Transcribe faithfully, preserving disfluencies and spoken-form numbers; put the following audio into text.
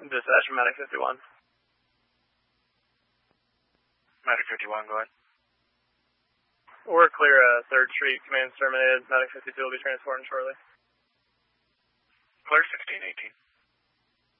Dispatch from Medic fifty-one. Medic fifty-one, go ahead. We're clear, uh, third Street, command's terminated. Medic fifty-two will be transporting shortly. Clear sixteen eighteen.